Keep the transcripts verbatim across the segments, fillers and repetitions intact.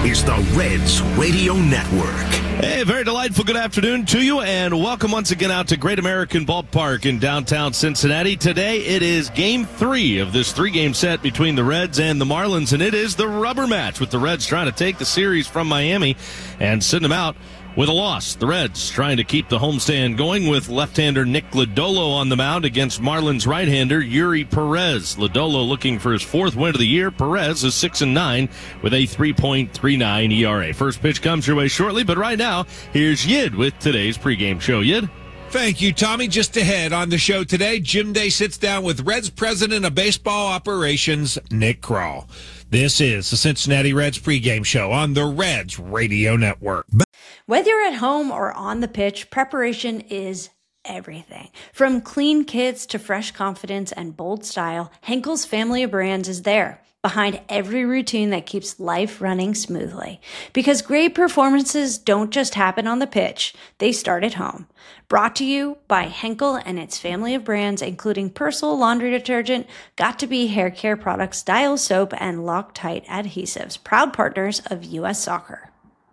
is the Reds Radio Network. Hey, very delightful good afternoon to you, and welcome once again out to Great American Ballpark in downtown Cincinnati. Today it is game three of this three-game set between the Reds and the Marlins, and it is the rubber match with the Reds trying to take the series from Miami and send them out with a loss. The Reds trying to keep the homestand going with left-hander Nick Lodolo on the mound against Marlins right-hander Yuri Perez. Lodolo looking for his fourth win of the year. Perez is six and nine with a three point three nine E R A. First pitch comes your way shortly, but right now, here's Yid with today's pregame show. Yid? Thank you, Tommy. Just ahead on the show today, Jim Day sits down with Reds President of Baseball Operations, Nick Krall. This is the Cincinnati Reds pregame show on the Reds Radio Network. Whether you're at home or on the pitch, preparation is everything. From clean kits to fresh confidence and bold style, Henkel's family of brands is there, behind every routine that keeps life running smoothly. Because great performances don't just happen on the pitch, they start at home. Brought to you by Henkel and its family of brands, including Persil laundry detergent, Got2b hair care products, Dial soap, and Loctite adhesives, proud partners of U S Soccer.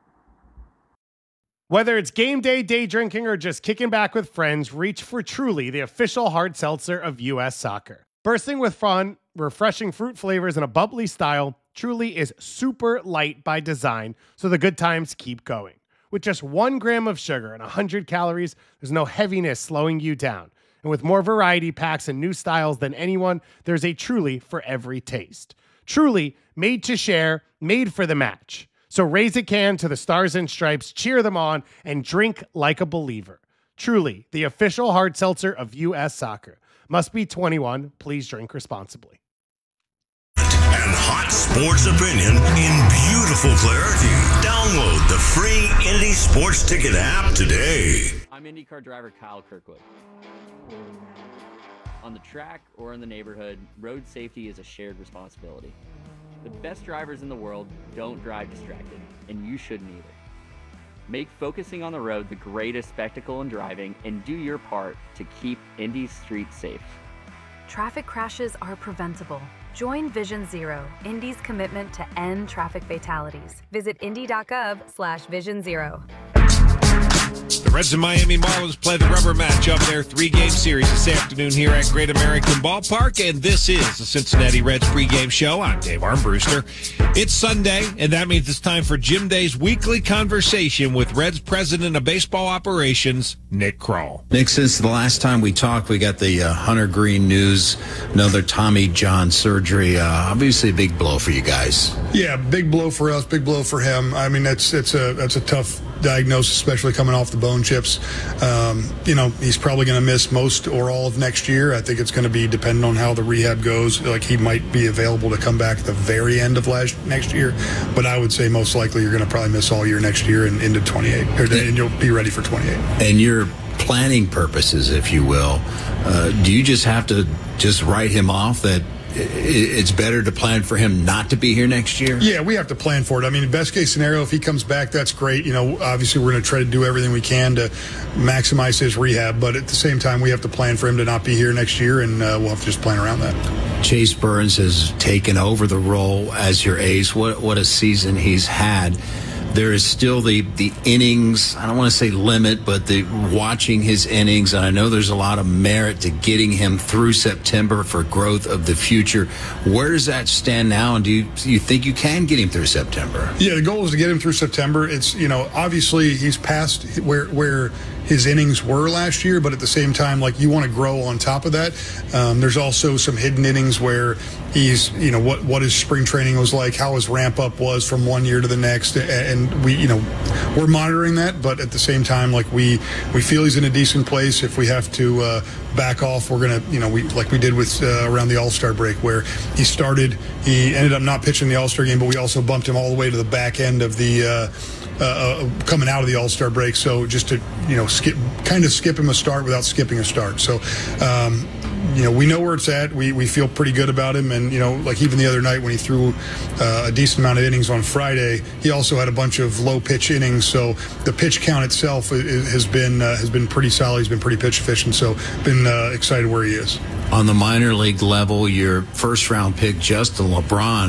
Whether it's game day, day drinking, or just kicking back with friends, reach for Truly, the official hard seltzer of U S Soccer. Bursting with fun, refreshing fruit flavors, and a bubbly style, Truly is super light by design, so the good times keep going. With just one gram of sugar and one hundred calories, there's no heaviness slowing you down. And with more variety packs and new styles than anyone, there's a Truly for every taste. Truly, made to share, made for the match. So raise a can to the Stars and Stripes, cheer them on, and drink like a believer. Truly, the official hard seltzer of U S Soccer. Must be twenty-one. Please drink responsibly. And hot sports opinion in beautiful clarity. Download the free Indy Sports Ticket app today. I'm IndyCar driver Kyle Kirkwood. On the track or in the neighborhood, road safety is a shared responsibility. The best drivers in the world don't drive distracted, and you shouldn't either. Make focusing on the road the greatest spectacle in driving, and do your part to keep Indy's streets safe. Traffic crashes are preventable. Join Vision Zero, Indy's commitment to end traffic fatalities. Visit indy.gov slash vision zero. The Reds and Miami Marlins play the rubber match of their three-game series this afternoon here at Great American Ballpark, and this is the Cincinnati Reds pregame show. I'm Dave Armbruster. It's Sunday, and that means it's time for Jim Day's weekly conversation with Reds President of Baseball Operations, Nick Krall. Nick, since the last time we talked, we got the uh, Hunter Green news, another Tommy John surgery. Uh, obviously a big blow for you guys. Yeah, big blow for us, big blow for him. I mean, that's it's a that's a tough diagnosis, especially coming off the bone chips. Um, you know, he's probably going to miss most or all of next year. I think it's going to be dependent on how the rehab goes. Like, he might be available to come back at the very end of last next year, but I would say most likely you're going to probably miss all year next year and into twenty-eight, or, and you'll be ready for twenty-eight. And your planning purposes, if you will, uh, do you just have to just write him off that it's better to plan for him not to be here next year? Yeah, we have to plan for it. I mean, best case scenario, if he comes back, that's great. You know, obviously we're going to try to do everything we can to maximize his rehab, but at the same time, we have to plan for him to not be here next year, and uh, we'll have to just plan around that. Chase Burns has taken over the role as your ace. What what a season he's had. There is still the, the innings, I don't want to say limit, but the watching his innings, and I know there's a lot of merit to getting him through September for growth of the future. Where does that stand now, and do you, do you think you can get him through September? Yeah, the goal is to get him through September. It's, you know, obviously he's past where where his innings were last year, but at the same time, like, you want to grow on top of that. Um, there's also some hidden innings where he's, you know, what what his spring training was like, how his ramp up was from one year to the next, and we, you know, we're monitoring that. But at the same time, like, we we feel he's in a decent place. If we have to uh, back off, we're gonna, you know, we like we did with uh, around the All-Star break, where he started, he ended up not pitching the All-Star game, but we also bumped him all the way to the back end of the. Uh, Uh, uh, coming out of the All-Star break, so just to, you know, skip, kind of skip him a start without skipping a start. So, um, you know, we know where it's at. We we feel pretty good about him, and, you know, like even the other night when he threw uh, a decent amount of innings on Friday, he also had a bunch of low pitch innings. So the pitch count itself is, has been uh, has been pretty solid. He's been pretty pitch efficient. So been uh, excited where he is. On the minor league level, your first round pick, Justin LeBron,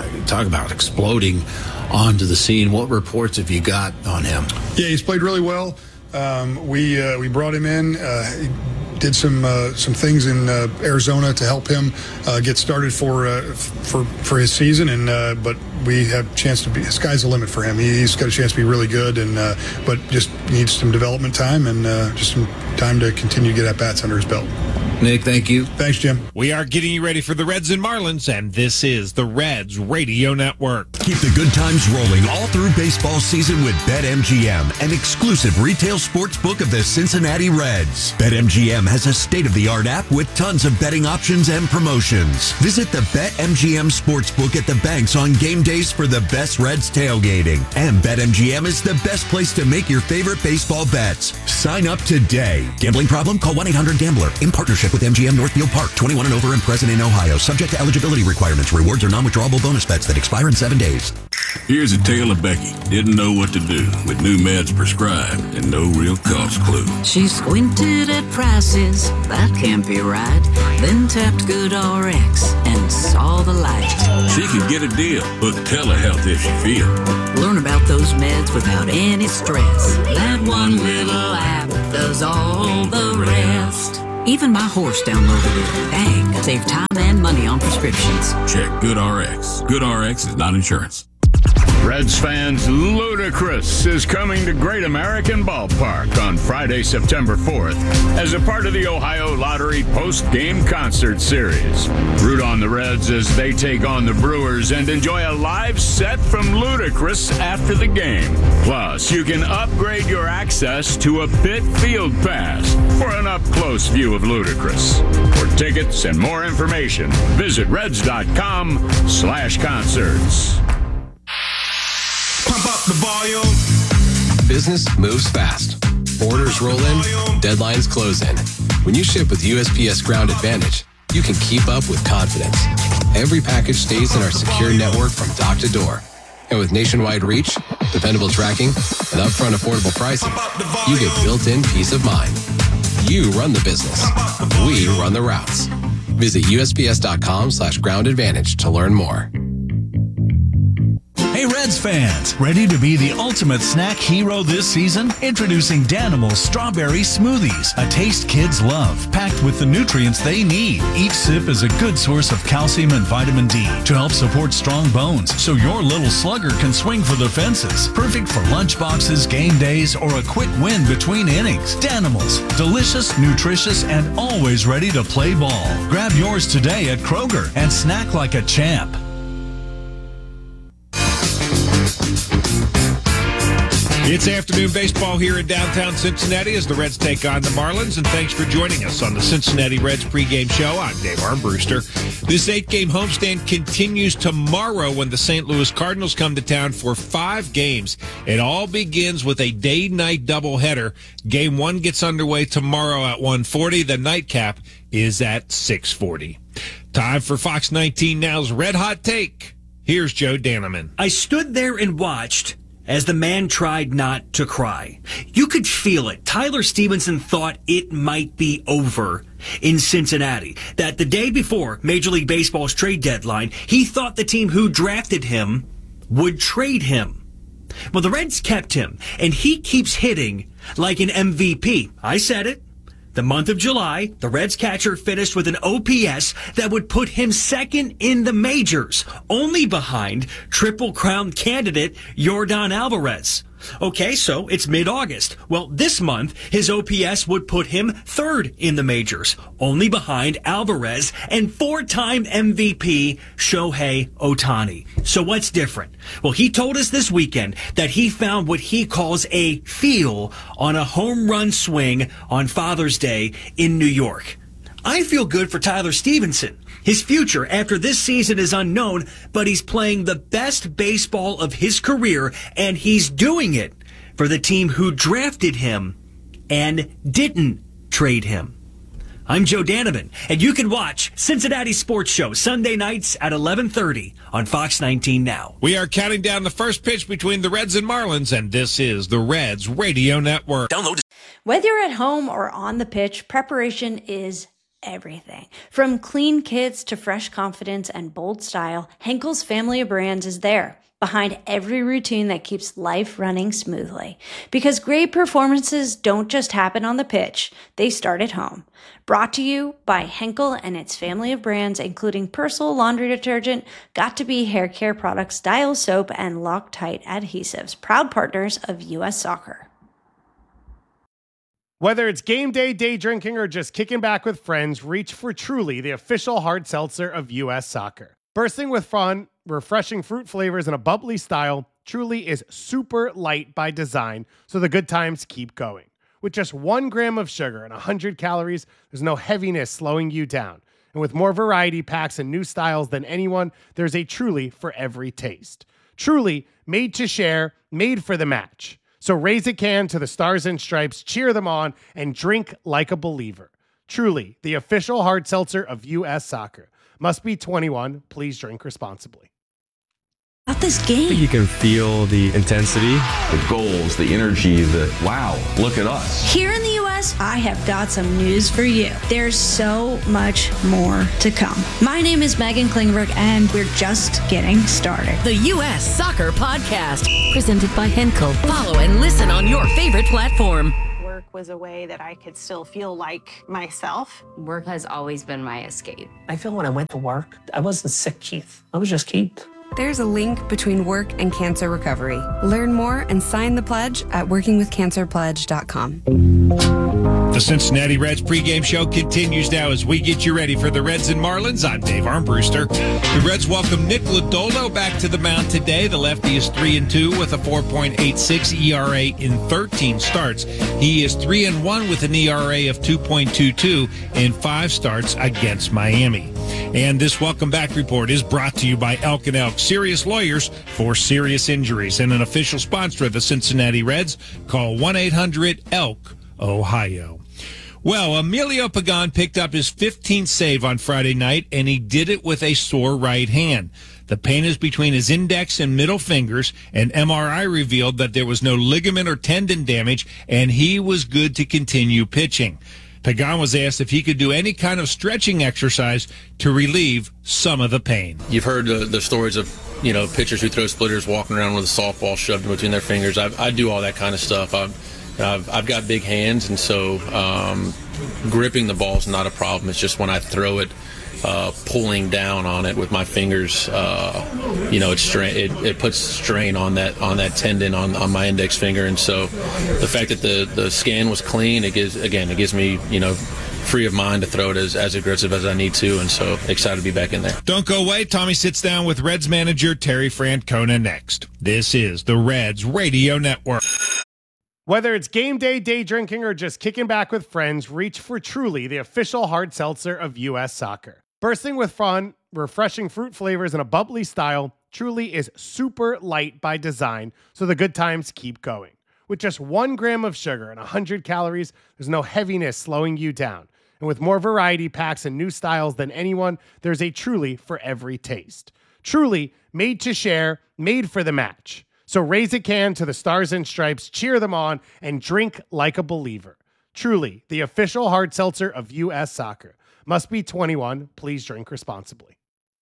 talk about exploding onto the scene. What reports have you got on him? Yeah, he's played really well. Um, we uh, we brought him in. Uh, he did some uh, some things in uh, Arizona to help him uh, get started for uh, for for his season, and uh, but we have a chance to be. The sky's the limit for him. He's got a chance to be really good, and uh, but just needs some development time and uh, just some time to continue to get at bats under his belt. Nick, thank you. Thanks, Jim. We are getting you ready for the Reds and Marlins, and this is the Reds Radio Network. Keep the good times rolling all through baseball season with BetMGM, an exclusive retail sports book of the Cincinnati Reds. BetMGM has a state-of-the-art app with tons of betting options and promotions. Visit the BetMGM Sportsbook at the banks on game days for the best Reds tailgating. And BetMGM is the best place to make your favorite baseball bets. Sign up today. Gambling problem? Call one eight hundred gambler. In partnership with M G M Northfield Park. twenty-one and over and present in Ohio. Subject to eligibility requirements. Rewards are non-withdrawable bonus bets that expire in seven days. Here's a tale of Becky. Didn't know what to do with new meds prescribed and no real cost clue. She squinted at prices, that can't be right. Then tapped GoodRx and saw the light. She could get a deal, book telehealth if she feel. Learn about those meds without any stress. That one little app does all the rest. Even my horse downloaded it. Dang, save time and money on prescriptions. Check GoodRx. GoodRx is not insurance. Reds fans, Ludacris is coming to Great American Ballpark on Friday, September fourth as a part of the Ohio Lottery post-game concert series. Root on the Reds as they take on the Brewers and enjoy a live set from Ludacris after the game. Plus, you can upgrade your access to a Pit Field Pass for an up-close view of Ludacris. For tickets and more information, visit reds.com slash concerts. Pump up the volume. Business moves fast. Orders roll in, deadlines close in. When you ship with U S P S Ground Advantage, you can keep up with confidence. Every package stays in our secure network from dock to door. And with nationwide reach, dependable tracking, and upfront affordable pricing, you get built-in peace of mind. You run the business. We run the routes. Visit usps.com slash ground advantage to learn more. Hey Reds fans, ready to be the ultimate snack hero this season? Introducing Danimals Strawberry Smoothies, a taste kids love, packed with the nutrients they need. Each sip is a good source of calcium and vitamin D to help support strong bones so your little slugger can swing for the fences. Perfect for lunch boxes, game days, or a quick win between innings. Danimals, delicious, nutritious, and always ready to play ball. Grab yours today at Kroger and snack like a champ. It's afternoon baseball here in downtown Cincinnati as the Reds take on the Marlins, and thanks for joining us on the Cincinnati Reds pregame show. I'm Dave Armbruster. This eight-game homestand continues tomorrow when the Saint Louis Cardinals come to town for five games. It all begins with a day-night doubleheader. Game one gets underway tomorrow at one forty. The nightcap is at six forty. Time for Fox nineteen Now's Red Hot Take. Here's Joe Daneman. I stood there and watched as the man tried not to cry. You could feel it. Tyler Stevenson thought it might be over in Cincinnati. That the day before Major League Baseball's trade deadline, he thought the team who drafted him would trade him. Well, the Reds kept him, and he keeps hitting like an M V P. I said it. The month of July, the Reds catcher finished with an O P S that would put him second in the majors, only behind Triple Crown candidate Yordan Alvarez. Okay, so it's mid-August. Well, this month, his O P S would put him third in the majors, only behind Alvarez and four-time M V P Shohei Ohtani. So what's different? Well, he told us this weekend that he found what he calls a feel on a home run swing on Father's Day in New York. I feel good for Tyler Stevenson. His future after this season is unknown, but he's playing the best baseball of his career, and he's doing it for the team who drafted him and didn't trade him. I'm Joe Daneman, and you can watch Cincinnati Sports Show Sunday nights at eleven thirty on Fox nineteen Now. We are counting down the first pitch between the Reds and Marlins, and this is the Reds Radio Network. Download. Whether you're at home or on the pitch, preparation is everything. From clean kits to fresh confidence and bold style, Henkel's family of brands is there, behind every routine that keeps life running smoothly. Because great performances don't just happen on the pitch, they start at home. Brought to you by Henkel and its family of brands, including Persil laundry detergent, Got2b hair care products, Dial soap, and Loctite adhesives, proud partners of U S Soccer. Whether it's game day, day drinking, or just kicking back with friends, reach for Truly, the official hard seltzer of U S Soccer. Bursting with fun, refreshing fruit flavors, and a bubbly style, Truly is super light by design, so the good times keep going. With just one gram of sugar and one hundred calories, there's no heaviness slowing you down. And with more variety packs and new styles than anyone, there's a Truly for every taste. Truly, made to share, made for the match. So raise a can to the Stars and Stripes, cheer them on, and drink like a believer. Truly, the official hard seltzer of U S Soccer. Must be twenty-one. Please drink responsibly. About this game. I think you can feel the intensity, the goals, the energy, the wow, look at us. Here in the U S, I have got some news for you. There's so much more to come. My name is Megan Klingberg, and we're just getting started. The U S Soccer Podcast, presented by Henkel. Follow and listen on your favorite platform. Work was a way that I could still feel like myself. Work has always been my escape. I feel when I went to work, I wasn't sick, Keith. I was just Keith. There's a link between work and cancer recovery. Learn more and sign the pledge at working with cancer pledge dot com. The Cincinnati Reds pregame show continues now as we get you ready for the Reds and Marlins. I'm Dave Armbruster. The Reds welcome Nick Lodolo back to the mound today. The lefty is three and two with a four point eight six E R A in thirteen starts. He is three and one with an E R A of two point two two in five starts against Miami. And this welcome back report is brought to you by Elk and Elk, serious lawyers for serious injuries, and an official sponsor of the Cincinnati Reds. Call one eight hundred elk Ohio. Well, Emilio Pagan picked up his fifteenth save on Friday night, and he did it with a sore right hand. The pain is between his index and middle fingers. An M R I revealed that there was no ligament or tendon damage, and he was good to continue pitching. Pagan was asked if he could do any kind of stretching exercise to relieve some of the pain. You've heard the, the stories of, you know, pitchers who throw splitters walking around with a softball shoved in between their fingers. I, I do all that kind of stuff. I've, I've, I've got big hands, and so um, gripping the ball is not a problem. It's just when I throw it, uh, pulling down on it with my fingers, uh, you know, it, strain, it it puts strain on that on that tendon on, on my index finger. And so the fact that the, the scan was clean, it gives, again, it gives me, you know, free of mind to throw it as, as aggressive as I need to, and so excited to be back in there. Don't go away. Tommy sits down with Reds manager Terry Francona next. This is the Reds Radio Network. Whether it's game day, day drinking, or just kicking back with friends, reach for Truly, the official hard seltzer of U S Soccer. Bursting with fun, refreshing fruit flavors, and a bubbly style, Truly is super light by design, so the good times keep going. With just one gram of sugar and one hundred calories, there's no heaviness slowing you down. And with more variety packs and new styles than anyone, there's a Truly for every taste. Truly, made to share, made for the match. So raise a can to the Stars and Stripes, cheer them on, and drink like a believer. Truly, the official hard seltzer of U S Soccer. Must be twenty-one. Please drink responsibly.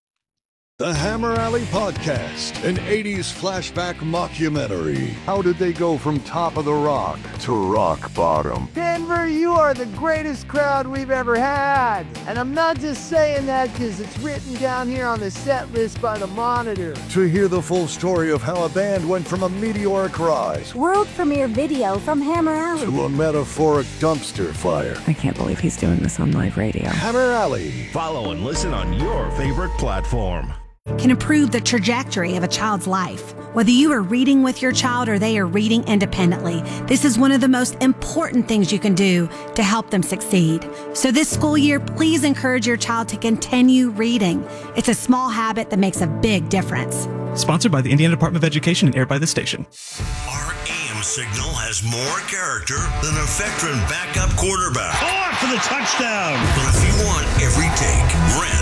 The Hammer Alley Podcast, an eighties flashback mockumentary. How did they go from top of the rock to rock bottom? Denver, you are the greatest crowd we've ever had. And I'm not just saying that because it's written down here on the set list by the Monitor. To hear the full story of how a band went from a meteoric rise, world premiere video from Hammer Alley, to a metaphoric dumpster fire. I can't believe he's doing this on live radio. Hammer Alley. Follow and listen on your favorite platform. Can improve the trajectory of a child's life. Whether you are reading with your child or they are reading independently, this is one of the most important things you can do to help them succeed. So this school year, please encourage your child to continue reading. It's a small habit that makes a big difference. Sponsored by the Indiana Department of Education and aired by the station. Our A M signal has more character than a veteran backup quarterback. Oh, for the touchdown! But if you want every take, rent, and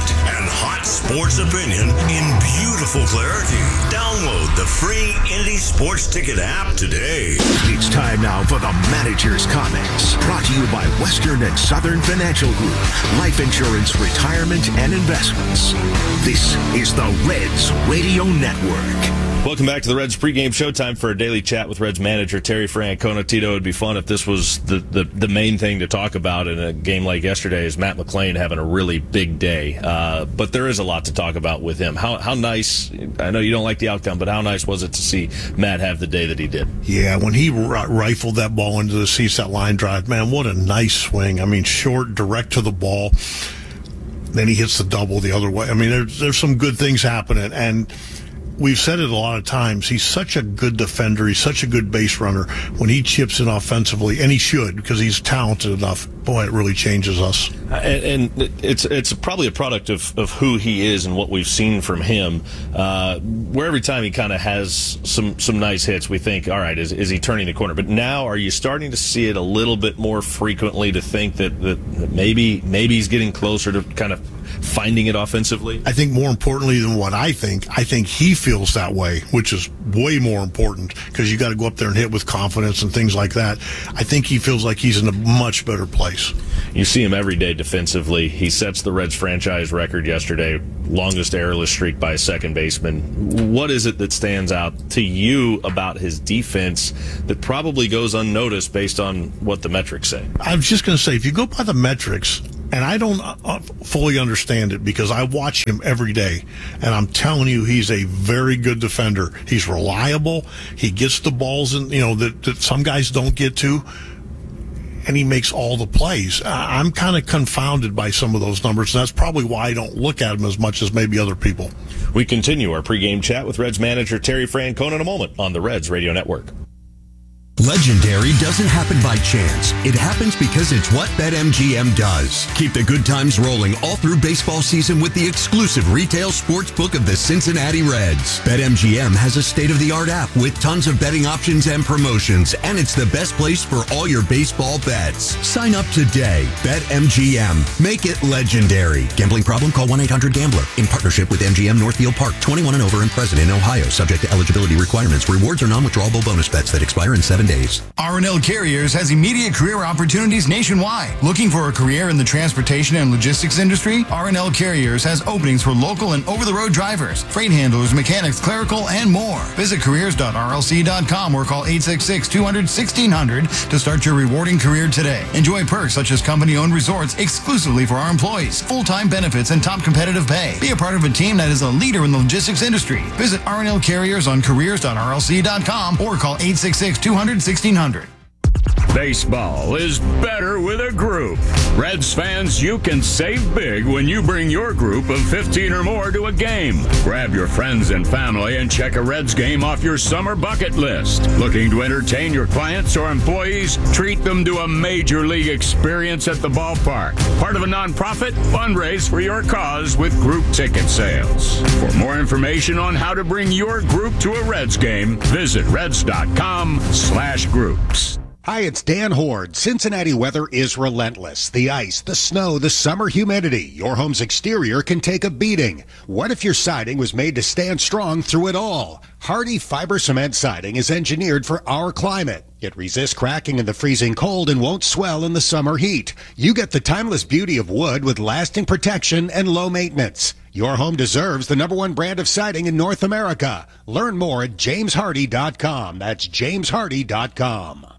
hot sports opinion in beautiful clarity. Download the free Indy Sports Ticket app today. It's time now for the Manager's Comments. Brought to you by Western and Southern Financial Group. Life insurance, retirement, and investments. This is the Reds Radio Network. Welcome back to the Reds pregame show. Time for a daily chat with Reds manager Terry Francona. Tito, it'd be fun if this was the, the, the main thing to talk about in a game like yesterday is Matt McLain having a really big day. Uh, but there is a lot to talk about with him. How how nice, I know you don't like the outcome, but how nice was it to see Matt have the day that he did? Yeah, when he r- rifled that ball into the seats, that line drive, man, what a nice swing. I mean, short, direct to the ball. Then he hits the double the other way. I mean, there's, there's some good things happening, and we've said it a lot of times. He's such a good defender. He's such a good base runner. When he chips in offensively, and he should because he's talented enough, boy, it really changes us. Uh, and, and it's it's probably a product of, of who he is and what we've seen from him. Uh, where every time he kind of has some, some nice hits, we think, all right, is, is he turning the corner? But now, are you starting to see it a little bit more frequently to think that, that maybe maybe he's getting closer to kind of finding it offensively? I think more importantly than what I think, I think he feels that way, which is way more important because you got to go up there and hit with confidence and things like that. I think he feels like he's in a much better place. You see him every day defensively. He sets the Reds franchise record yesterday, longest errorless streak by a second baseman. What is it that stands out to you about his defense that probably goes unnoticed based on what the metrics say? I was just going to say, if you go by the metrics, and I don't uh, fully understand it because I watch him every day, and I'm telling you, he's a very good defender. He's reliable. He gets the balls in, you know, that, that some guys don't get to, and he makes all the plays. I'm kind of confounded by some of those numbers, and that's probably why I don't look at him as much as maybe other people. We continue our pregame chat with Reds manager Terry Francona in a moment on the Reds Radio Network. Legendary doesn't happen by chance. It happens because it's what BetMGM does. Keep the good times rolling all through baseball season with the exclusive retail sports book of the Cincinnati Reds. BetMGM has a state-of-the-art app with tons of betting options and promotions, and it's the best place for all your baseball bets. Sign up today. BetMGM. Make it legendary. Gambling problem? Call one eight hundred gambler. In partnership with M G M Northfield Park. twenty-one and over and present in Ohio. Subject to eligibility requirements. Rewards are non-withdrawable bonus bets that expire in seven days. R and L Carriers has immediate career opportunities nationwide. Looking for a career in the transportation and logistics industry? R and L Carriers has openings for local and over-the-road drivers, freight handlers, mechanics, clerical, and more. Visit careers dot r l c dot com or call eight six six, two hundred, sixteen hundred to start your rewarding career today. Enjoy perks such as company-owned resorts exclusively for our employees, full-time benefits, and top competitive pay. Be a part of a team that is a leader in the logistics industry. Visit R and L Carriers on careers dot r l c dot com or call eight six six, two hundred, sixteen hundred. Baseball is better with a group. Reds fans, you can save big when you bring your group of fifteen or more to a game. Grab your friends and family and check a Reds game off your summer bucket list. Looking to entertain your clients or employees? Treat them to a major league experience at the ballpark. Part of a nonprofit? Fundraise for your cause with group ticket sales. For more information on how to bring your group to a Reds game, visit reds dot com slash groups. Hi, it's Dan Horde. Cincinnati weather is relentless. The ice, the snow, the summer humidity. Your home's exterior can take a beating. What if your siding was made to stand strong through it all? Hardy Fiber Cement Siding is engineered for our climate. It resists cracking in the freezing cold and won't swell in the summer heat. You get the timeless beauty of wood with lasting protection and low maintenance. Your home deserves the number one brand of siding in North America. Learn more at james hardy dot com. That's james hardy dot com.